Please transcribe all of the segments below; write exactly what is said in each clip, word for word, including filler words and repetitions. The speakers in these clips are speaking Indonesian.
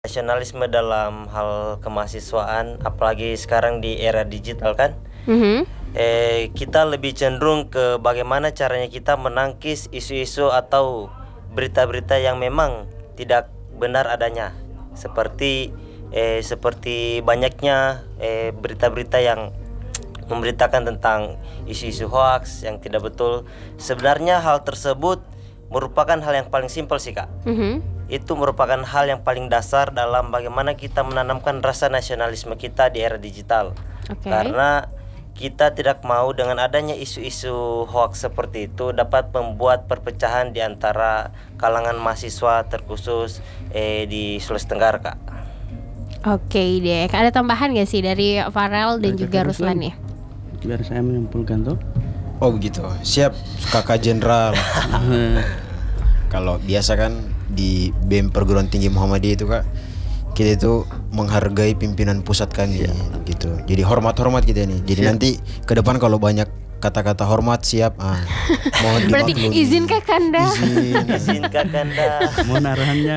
Nasionalisme dalam hal kemahasiswaan, apalagi sekarang di era digital kan, Mhm. eh, kita lebih cenderung ke bagaimana caranya kita menangkis isu-isu atau berita-berita yang memang tidak benar adanya, seperti eh, seperti banyaknya eh, berita-berita yang memberitakan tentang isu-isu hoax yang tidak betul. Sebenarnya hal tersebut merupakan hal yang paling simpel sih Kak. Mhm. Itu merupakan hal yang paling dasar dalam bagaimana kita menanamkan rasa nasionalisme kita di era digital. Oke. Karena kita tidak mau dengan adanya isu-isu hoax seperti itu dapat membuat perpecahan di antara kalangan mahasiswa terkhusus eh, di Sulawesi Tenggara, Kak. Oke deh, ada tambahan gak sih dari Farel dan Dari juga Kakak Ruslan Ruslan. ya? Biar saya menyimpulkan tuh. Oh begitu, siap kakak jenderal. Kalau biasa kan di B E M Perguruan Tinggi Muhammadiyah itu Kak, kita itu menghargai pimpinan pusat kami gitu. Jadi hormat-hormat kita nih. Jadi Siap. nanti ke depan kalau banyak kata-kata hormat siap. Ah, mohon Berarti dimaklumi. izin Kakanda. Izin. Izin Kakanda. Mohon arahannya.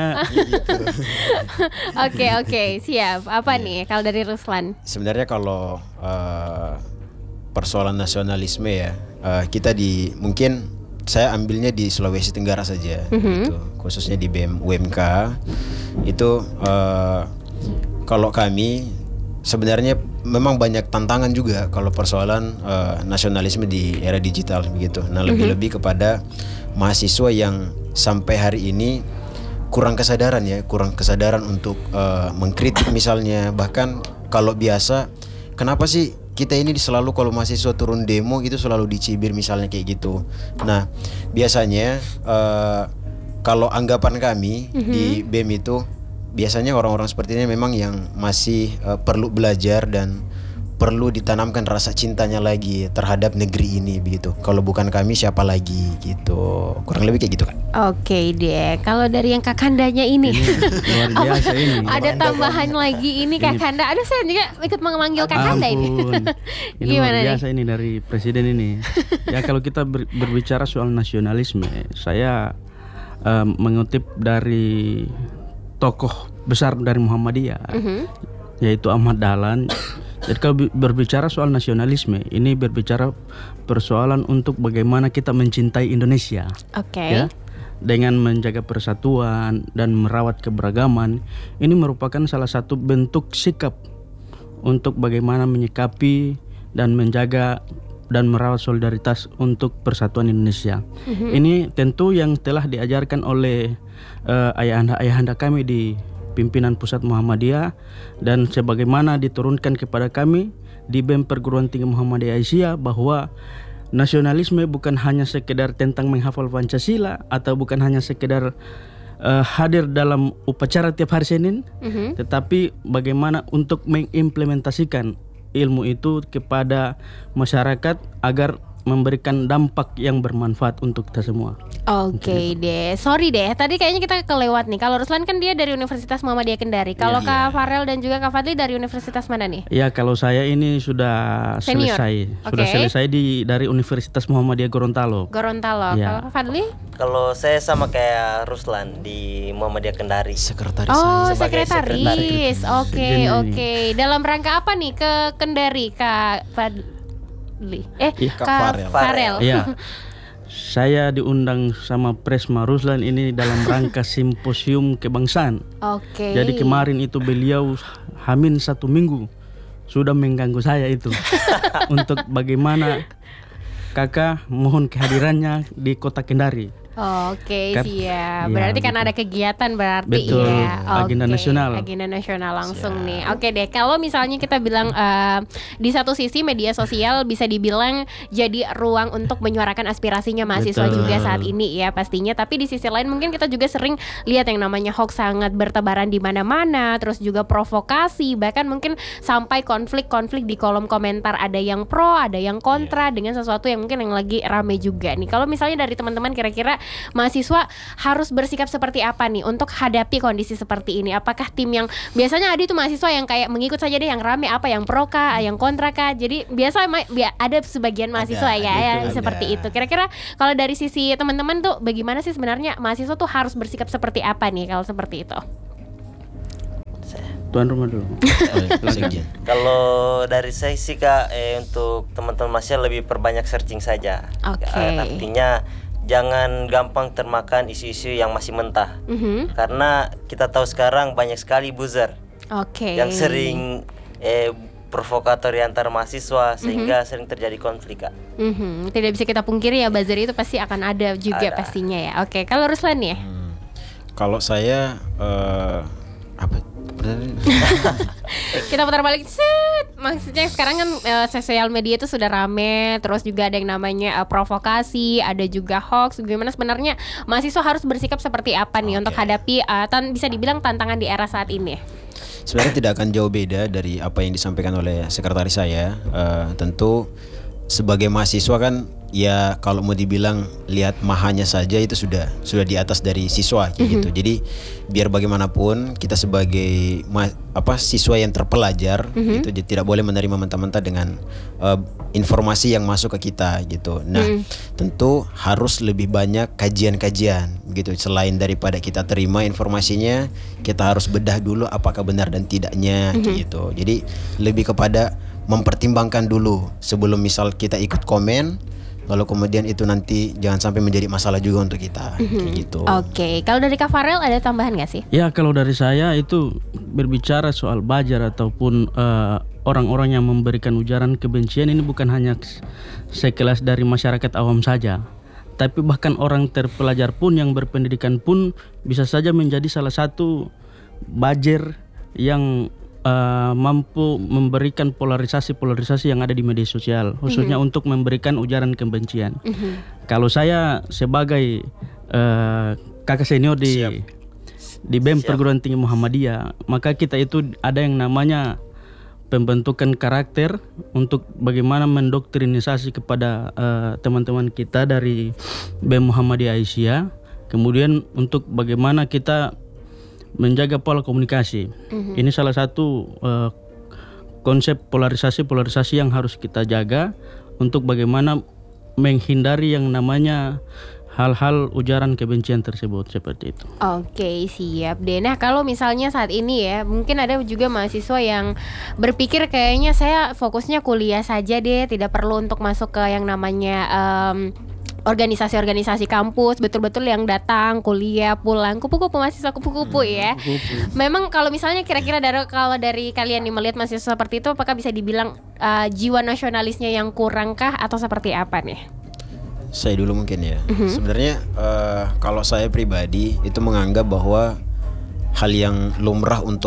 Oke oke siap. Apa nih kalau dari Ruslan? Sebenarnya kalau eh, persoalan nasionalisme ya, eh, kita di mungkin saya ambilnya di Sulawesi Tenggara saja, gitu. Khususnya di B E M U M K itu eh, kalau kami sebenarnya memang banyak tantangan juga kalau persoalan eh, nasionalisme di era digital begitu. Nah lebih-lebih kepada mahasiswa yang sampai hari ini kurang kesadaran ya, kurang kesadaran untuk eh, mengkritik misalnya. Bahkan kalau biasa, kenapa sih kita ini selalu kalau mahasiswa turun demo gitu selalu dicibir misalnya kayak gitu. Nah biasanya eh, kalau anggapan kami di B E M itu biasanya orang-orang seperti ini memang yang masih eh, perlu belajar dan perlu ditanamkan rasa cintanya lagi terhadap negeri ini begitu. Kalau bukan kami siapa lagi gitu. Kurang lebih kayak gitu kan. Oke deh, kalau dari yang Kakandanya ini, Luar biasa ini. ada tambahan lagi ini Kakanda. Aduh saya juga ikut memanggil Kakanda ini. Ampun. Ini Gimana luar nih? biasa ini dari presiden ini. Ya kalau kita ber- berbicara soal nasionalisme, saya eh, mengutip dari tokoh besar dari Muhammadiyah, Mhm. yaitu Ahmad Dahlan. Jadi kalau bi- berbicara soal nasionalisme, ini berbicara persoalan untuk bagaimana kita mencintai Indonesia. Oke. Ya, dengan menjaga persatuan dan merawat keberagaman. Ini merupakan salah satu bentuk sikap untuk bagaimana menyikapi dan menjaga dan merawat solidaritas untuk persatuan Indonesia. Ini tentu yang telah diajarkan oleh eh, ayahanda-ayahanda kami di pimpinan pusat Muhammadiyah dan sebagaimana diturunkan kepada kami di B E M Perguruan Tinggi Muhammadiyah Asia, bahwa nasionalisme bukan hanya sekedar tentang menghafal Pancasila atau bukan hanya sekedar uh, hadir dalam upacara tiap hari Senin, Mhm. tetapi bagaimana untuk mengimplementasikan ilmu itu kepada masyarakat agar memberikan dampak yang bermanfaat untuk kita semua. Oke deh, sorry deh. Tadi kayaknya kita kelewat nih. Kalau Ruslan kan dia dari Universitas Muhammadiyah Kendari. Kalau Iya. Kak Farel dan juga Kak Fadli dari universitas mana nih? Ya kalau saya ini sudah Senior. selesai, sudah Oke. selesai di dari Universitas Muhammadiyah Gorontalo. Gorontalo. Iya. Kalau Kak Fadli? Kalau saya sama kayak Ruslan di Muhammadiyah Kendari. Sekretaris Oh, saya. Sebagai sekretaris. Oke, Segini. oke. Dalam rangka apa nih ke Kendari, Kak Fadli? Eh, Iya. Kak Kak Farel. Farel. Iya. Saya diundang sama Presma Ruslan ini dalam rangka simposium kebangsaan. Oke. Jadi kemarin itu beliau hamin satu minggu sudah mengganggu saya itu untuk bagaimana kakak mohon kehadirannya di kota Kendari. Oke, Kan? siap. Iya, Berarti kan betul. ada kegiatan berarti Betul, ya. agenda Oke, nasional. Agenda nasional langsung Siap. nih. Oke deh, kalau misalnya kita bilang eh, di satu sisi media sosial bisa dibilang jadi ruang untuk menyuarakan aspirasinya mahasiswa Betul. juga saat ini ya pastinya. Tapi di sisi lain mungkin kita juga sering lihat yang namanya hoax sangat bertebaran di mana-mana, terus juga provokasi, bahkan mungkin sampai konflik-konflik di kolom komentar, ada yang pro, ada yang kontra dengan sesuatu yang mungkin yang lagi rame juga nih. Kalau misalnya dari teman-teman kira-kira mahasiswa harus bersikap seperti apa nih untuk hadapi kondisi seperti ini? Apakah tim yang biasanya ada itu mahasiswa yang kayak mengikut saja deh yang rame, apa yang pro kah, yang kontra kah? Jadi biasa ma- bi- ada sebagian mahasiswa Ada, ya ada, yang ada. seperti itu. Kira-kira kalau dari sisi teman-teman tuh bagaimana sih sebenarnya mahasiswa tuh harus bersikap seperti apa nih kalau seperti itu? tuan rumah dulu. Oh, iya, sekjen. Kalau dari saya sih Kak, eh, untuk teman-teman mahasiswa lebih perbanyak searching saja. Oke. Eh, artinya jangan gampang termakan isu-isu yang masih mentah. Mhm. Karena kita tahu sekarang banyak sekali buzzer Oke. yang sering eh, provokator di antara mahasiswa sehingga sering terjadi konflik Kak. Mhm. Tidak bisa kita pungkiri ya, buzzer itu pasti akan ada juga Ada. pastinya ya. Oke, kalau Ruslan ya? Hmm. Kalau saya eh, apa? Pertanyaan? Kita putar balik set. Maksudnya sekarang kan eh, sosial media itu sudah rame, terus juga ada yang namanya eh, provokasi, ada juga hoax. Gimana sebenarnya mahasiswa harus bersikap seperti apa nih Oke. untuk hadapi eh, tan bisa dibilang tantangan di era saat ini? Sebenarnya tidak akan jauh beda dari apa yang disampaikan oleh sekretaris saya. Eh, tentu sebagai mahasiswa kan ya kalau mau dibilang lihat mahanya saja itu sudah sudah di atas dari siswa kayak gitu. Jadi biar bagaimanapun kita sebagai ma- apa siswa yang terpelajar gitu jadi tidak boleh menerima mentah-mentah dengan eh, informasi yang masuk ke kita gitu. Nah, tentu harus lebih banyak kajian-kajian gitu. Selain daripada kita terima informasinya, kita harus bedah dulu apakah benar dan tidaknya gitu. Jadi lebih kepada mempertimbangkan dulu sebelum misal kita ikut komen, lalu kemudian itu nanti jangan sampai menjadi masalah juga untuk kita kayak gitu. Oke, kalau dari Kak Farel ada tambahan nggak sih? Ya kalau dari saya itu berbicara soal buzzer ataupun eh, orang-orang yang memberikan ujaran kebencian ini bukan hanya sekelas dari masyarakat awam saja, tapi bahkan orang terpelajar pun yang berpendidikan pun bisa saja menjadi salah satu buzzer yang eh, mampu memberikan polarisasi-polarisasi yang ada di media sosial, khususnya untuk memberikan ujaran kebencian. Kalau saya sebagai eh, kakak senior di Siap. di B E M Perguruan Tinggi Muhammadiyah, maka kita itu ada yang namanya pembentukan karakter untuk bagaimana mendoktrinisasi kepada eh, teman-teman kita dari B E M Muhammadiyah Aisyah. Kemudian untuk bagaimana kita menjaga pola komunikasi. Ini salah satu eh, konsep polarisasi-polarisasi yang harus kita jaga untuk bagaimana menghindari yang namanya hal-hal ujaran kebencian tersebut seperti itu. Oke, siap deh. Nah, kalau misalnya saat ini ya, mungkin ada juga mahasiswa yang berpikir kayaknya saya fokusnya kuliah saja deh, tidak perlu untuk masuk ke yang namanya em, organisasi-organisasi kampus, betul-betul yang datang kuliah pulang kupu-kupu mahasiswa kupu-kupu ya. Memang kalau misalnya kira-kira dari kalau dari kalian nih melihat mahasiswa seperti itu, apakah bisa dibilang eh, jiwa nasionalisnya yang kurangkah atau seperti apa nih? Saya dulu mungkin ya. Sebenarnya eh, kalau saya pribadi itu menganggap bahwa hal yang lumrah untuk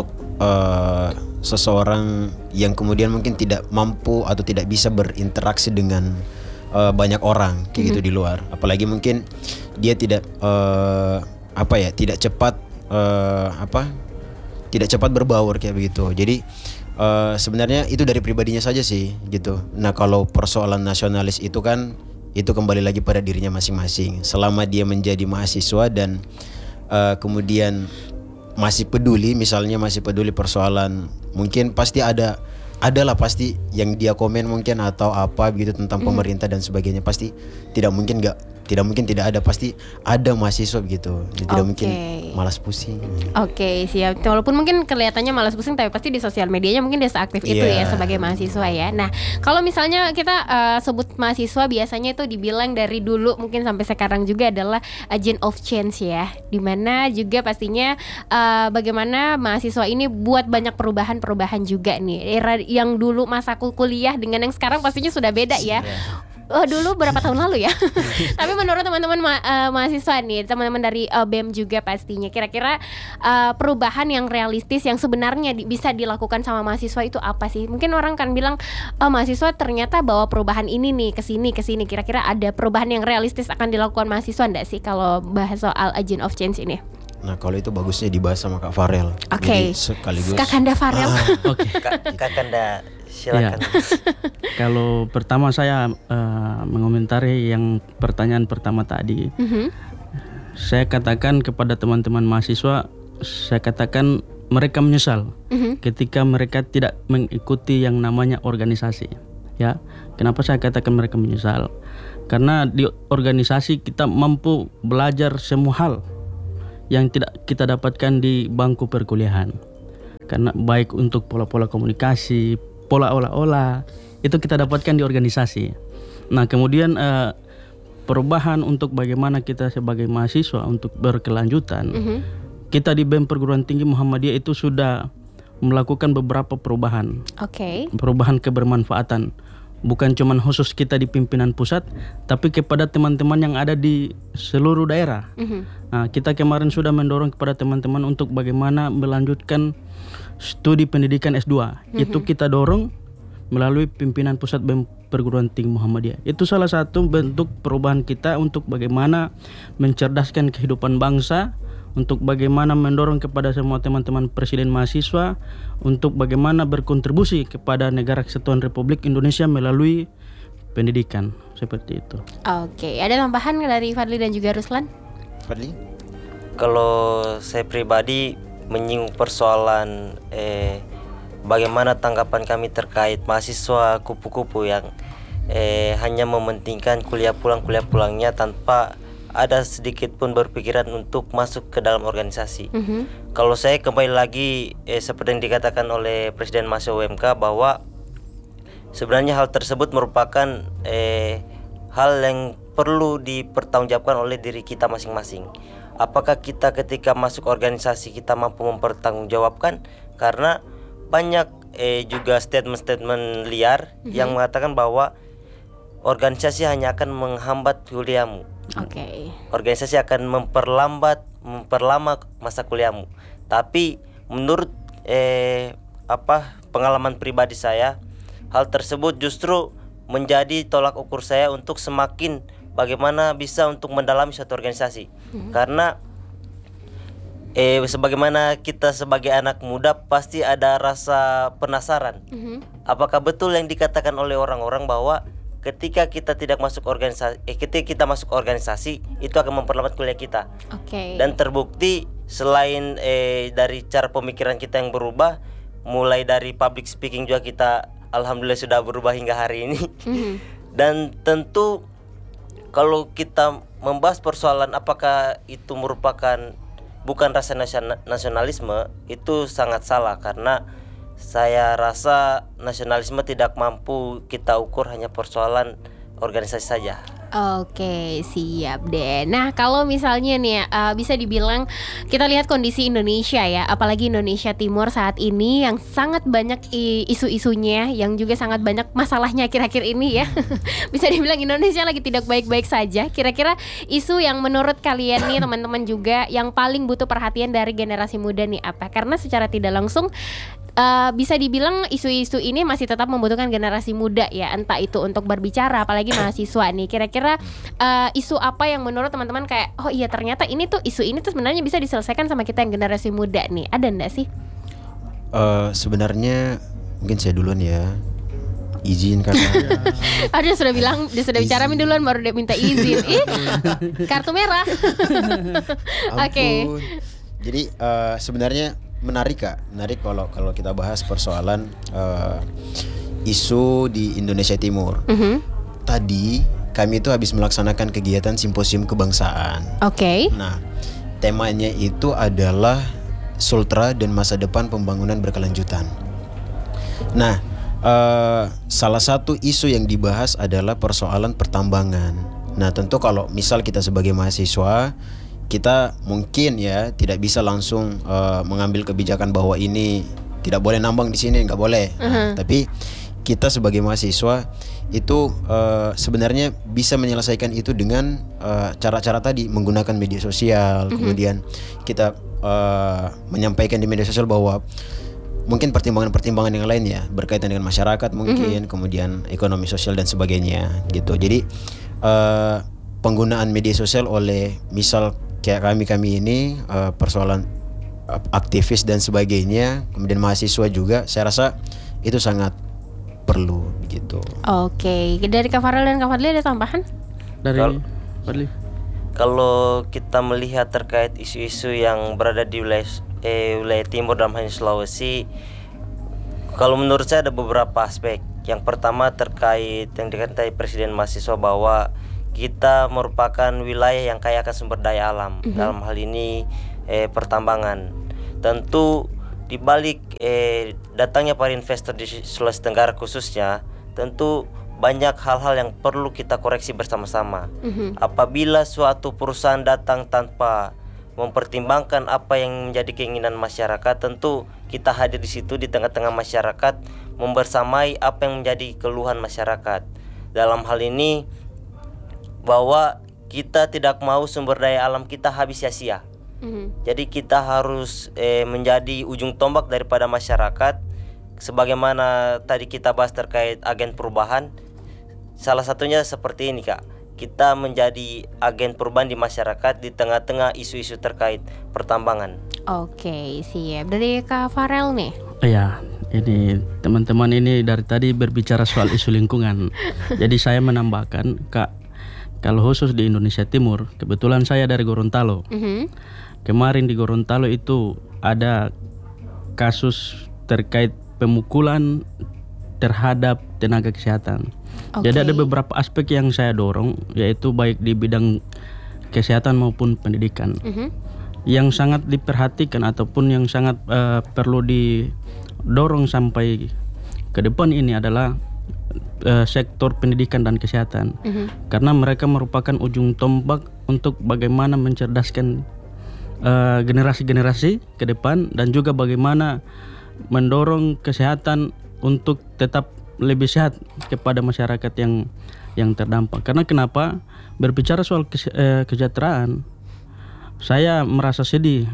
eh, seseorang yang kemudian mungkin tidak mampu atau tidak bisa berinteraksi dengan eh, banyak orang kayak gitu di luar. Apalagi mungkin dia tidak eh, apa ya, tidak cepat eh, apa? Tidak cepat berbaur kayak begitu. Jadi eh, sebenarnya itu dari pribadinya saja sih gitu. Nah, kalau persoalan nasionalis itu kan itu kembali lagi pada dirinya masing-masing. Selama dia menjadi mahasiswa dan uh, kemudian masih peduli, misalnya masih peduli persoalan, mungkin pasti ada adalah pasti yang dia komen mungkin atau apa begitu tentang pemerintah dan sebagainya, pasti tidak mungkin nggak tidak mungkin tidak ada, pasti ada mahasiswa begitu. Jadi tidak Oke. mungkin malas pusing. Oke, siap. Walaupun mungkin kelihatannya malas pusing, tapi pasti di sosial medianya mungkin dia seaktif itu ya Iya. sebagai mahasiswa ya. Nah, kalau misalnya kita eh, sebut mahasiswa biasanya itu dibilang dari dulu mungkin sampai sekarang juga adalah agent of change ya. Dimana juga pastinya eh, bagaimana mahasiswa ini buat banyak perubahan-perubahan juga nih. Era yang dulu masa kuliah dengan yang sekarang pastinya sudah beda ya. Oh, dulu berapa tahun lalu ya. Tapi menurut teman-teman ma- eh, mahasiswa nih, teman-teman dari eh, B E M juga pastinya, kira-kira eh, perubahan yang realistis yang sebenarnya di- bisa dilakukan sama mahasiswa itu apa sih? Mungkin orang kan bilang, oh, mahasiswa ternyata bawa perubahan ini nih ke sini ke sini. Kira-kira ada perubahan yang realistis akan dilakukan mahasiswa enggak sih kalau bahas soal agent of change ini? Nah, kalau itu bagusnya dibahas sama Kak Farel. Oke. Jadi sekaligus Kakanda Farel. Oke. Kak Kakanda silakan. Kalau pertama saya eh, mengomentari yang pertanyaan pertama tadi, Mhm. saya katakan kepada teman-teman mahasiswa, saya katakan mereka menyesal Mhm. ketika mereka tidak mengikuti yang namanya organisasi. Ya, kenapa saya katakan mereka menyesal? Karena di organisasi kita mampu belajar semua hal yang tidak kita dapatkan di bangku perkuliahan. karena baik untuk pola-pola komunikasi, pola olah-olah itu kita dapatkan di organisasi. Nah kemudian uh, perubahan untuk bagaimana kita sebagai mahasiswa untuk berkelanjutan, mm-hmm. kita di B E M Perguruan Tinggi Muhammadiyah itu sudah melakukan beberapa perubahan. Oke. Okay. Perubahan kebermanfaatan. Bukan cuma khusus kita di pimpinan pusat, tapi kepada teman-teman yang ada di seluruh daerah. Mm-hmm. Nah, kita kemarin sudah mendorong kepada teman-teman untuk bagaimana melanjutkan studi pendidikan S dua. Mm-hmm. Itu kita dorong melalui pimpinan pusat B E M Perguruan Tinggi Muhammadiyah. Itu salah satu bentuk perubahan kita untuk bagaimana mencerdaskan kehidupan bangsa, untuk bagaimana mendorong kepada semua teman-teman presiden mahasiswa untuk bagaimana berkontribusi kepada negara kesatuan Republik Indonesia melalui pendidikan, seperti itu. Oke, ada tambahan dari Fadli dan juga Ruslan? Fadli? Kalau saya pribadi menyinggung persoalan eh, bagaimana tanggapan kami terkait mahasiswa kupu-kupu yang eh, hanya mementingkan kuliah pulang kuliah pulangnya tanpa ada sedikit pun berpikiran untuk masuk ke dalam organisasi. Mm-hmm. Kalau saya kembali lagi eh, seperti yang dikatakan oleh Presiden Mahasiswa U M K bahwa sebenarnya hal tersebut merupakan eh, hal yang perlu dipertanggungjawabkan oleh diri kita masing-masing. Apakah kita ketika masuk organisasi kita mampu mempertanggungjawabkan? Karena banyak eh, juga statement-statement liar mm-hmm. yang mengatakan bahwa organisasi hanya akan menghambat kuliahmu. Oke. Okay. Organisasi akan memperlambat, memperlama masa kuliahmu. Tapi menurut eh, apa pengalaman pribadi saya, hal tersebut justru menjadi tolak ukur saya untuk semakin bagaimana bisa untuk mendalami suatu organisasi. Mm-hmm. Karena eh, sebagaimana kita sebagai anak muda pasti ada rasa penasaran. Mm-hmm. Apakah betul yang dikatakan oleh orang-orang bahwa ketika kita tidak masuk organisasi, eh, ketika kita masuk organisasi itu akan memperlambat kuliah kita. Oke. Okay. Dan terbukti selain eh, dari cara pemikiran kita yang berubah, mulai dari public speaking juga kita alhamdulillah sudah berubah hingga hari ini. Mm-hmm. Dan tentu kalau kita membahas persoalan apakah itu merupakan bukan rasa nasionalisme, itu sangat salah karena saya rasa nasionalisme tidak mampu kita ukur hanya persoalan organisasi saja. Oke, siap deh. Nah, kalau misalnya nih uh, bisa dibilang kita lihat kondisi Indonesia ya, apalagi Indonesia Timur saat ini yang sangat banyak i- isu-isunya, yang juga sangat banyak masalahnya akhir-akhir ini ya. Bisa dibilang Indonesia lagi tidak baik-baik saja. Kira-kira isu yang menurut kalian nih teman-teman juga yang paling butuh perhatian dari generasi muda nih apa? Karena secara tidak langsung Uh, bisa dibilang isu-isu ini masih tetap membutuhkan generasi muda ya, entah itu untuk berbicara, apalagi mahasiswa nih. Kira-kira uh, isu apa yang menurut teman-teman kayak, oh iya ternyata ini tuh isu ini tuh sebenarnya bisa diselesaikan sama kita yang generasi muda nih. Ada enggak sih? Uh, sebenarnya mungkin saya duluan ya. Izin karena ah, dia sudah bilang, dia sudah bicara duluan baru dia minta izin. Ih, kartu merah. Oke. Okay. Jadi uh, sebenarnya menarik Kak, menarik kalau kalau kita bahas persoalan uh, isu di Indonesia Timur. Mm-hmm. Tadi kami itu habis melaksanakan kegiatan simposium kebangsaan. Oke. Okay. Nah, temanya itu adalah Sultra dan masa depan pembangunan berkelanjutan. Nah, uh, salah satu isu yang dibahas adalah persoalan pertambangan. Nah, tentu kalau misal kita sebagai mahasiswa, kita mungkin ya tidak bisa langsung uh, mengambil kebijakan bahwa ini tidak boleh nambang di sini, nggak boleh. Uh-huh. Nah, tapi kita sebagai mahasiswa itu uh, sebenarnya bisa menyelesaikan itu dengan uh, cara-cara tadi, menggunakan media sosial. Uh-huh. Kemudian kita uh, menyampaikan di media sosial bahwa mungkin pertimbangan-pertimbangan yang lain ya berkaitan dengan masyarakat mungkin, uh-huh. kemudian ekonomi sosial dan sebagainya gitu. Jadi uh, penggunaan media sosial oleh misal kayak kami-kami ini uh, persoalan uh, aktivis dan sebagainya, kemudian mahasiswa juga, saya rasa itu sangat perlu gitu. Oke, dari Kak Farel dan Kak Fadli ada tambahan? Dari Fadli. Kalau kita melihat terkait isu-isu yang berada di wilayah, eh, wilayah timur dalam hal ini Sulawesi, kalau menurut saya ada beberapa aspek. Yang pertama terkait yang dikatakan Presiden mahasiswa bahwa kita merupakan wilayah yang kaya akan sumber daya alam. Mm-hmm. Dalam hal ini eh, pertambangan. Tentu di balik eh, datangnya para investor di Sulawesi Tenggara khususnya, tentu banyak hal-hal yang perlu kita koreksi bersama-sama. Mhm. Apabila suatu perusahaan datang tanpa mempertimbangkan apa yang menjadi keinginan masyarakat, tentu kita hadir di situ di tengah-tengah masyarakat, membersamai apa yang menjadi keluhan masyarakat. Dalam hal ini bahwa kita tidak mau sumber daya alam kita habis sia-sia. Mhm. Jadi kita harus eh, menjadi ujung tombak daripada masyarakat. Sebagaimana tadi kita bahas terkait agen perubahan, salah satunya seperti ini Kak. Kita menjadi agen perubahan di masyarakat di tengah-tengah isu-isu terkait pertambangan. Oke, siap. Dari Kak Farel nih. Ya, ini teman-teman ini dari tadi berbicara soal isu lingkungan. Jadi saya menambahkan, Kak, kalau khusus di Indonesia Timur, kebetulan saya dari Gorontalo. Mhm. Kemarin di Gorontalo itu ada kasus terkait pemukulan terhadap tenaga kesehatan. Oke. Jadi ada beberapa aspek yang saya dorong, yaitu baik di bidang kesehatan maupun pendidikan. Mhm. Yang sangat diperhatikan ataupun yang sangat eh, perlu didorong sampai ke depan ini adalah eh, sektor pendidikan dan kesehatan. Mhm. Karena mereka merupakan ujung tombak untuk bagaimana mencerdaskan eh, generasi-generasi ke depan, dan juga bagaimana mendorong kesehatan untuk tetap lebih sehat kepada masyarakat yang yang terdampak. Karena kenapa berbicara soal kese- eh, kesejahteraan, saya merasa sedih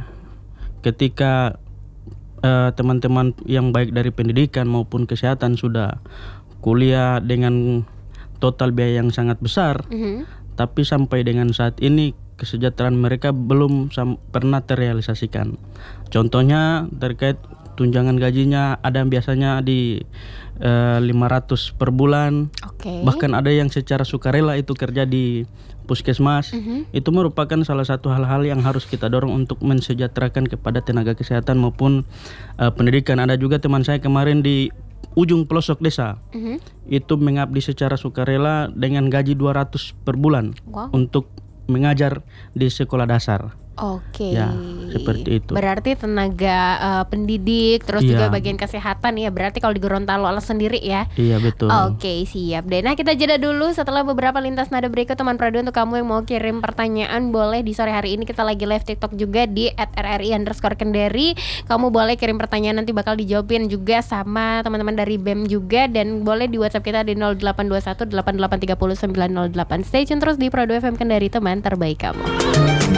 ketika eh, teman-teman yang baik dari pendidikan maupun kesehatan sudah kuliah dengan total biaya yang sangat besar, Mhm. tapi sampai dengan saat ini kesejahteraan mereka belum sam- pernah terrealisasikan. Contohnya terkait tunjangan gajinya, ada yang biasanya di eh, lima ratus per bulan, Oke. bahkan ada yang secara sukarela itu kerja di puskesmas. Mhm. Itu merupakan salah satu hal-hal yang harus kita dorong untuk mensejahterakan kepada tenaga kesehatan maupun eh, pendidikan. Ada juga teman saya kemarin di ujung pelosok desa, Mhm. itu mengabdi secara sukarela dengan gaji dua ratus per bulan Wow. untuk mengajar di sekolah dasar. Oke. Ya, seperti itu. Berarti tenaga eh, pendidik, terus Iya. juga bagian kesehatan ya. Berarti kalau di Gorontalo sendiri ya. Iya betul. Oke, siap deh. Nah, kita jeda dulu. Setelah beberapa lintas nada berikut, teman Prado, untuk kamu yang mau kirim pertanyaan, boleh di sore hari ini kita lagi live TikTok juga di at r r i underscore kendari. Kamu boleh kirim pertanyaan, nanti bakal dijawabin juga sama teman-teman dari B E M juga. Dan boleh di WhatsApp kita di nol delapan dua satu delapan delapan tiga nol sembilan nol delapan. Stay tune terus di Prado F M Kendari, teman terbaik kamu.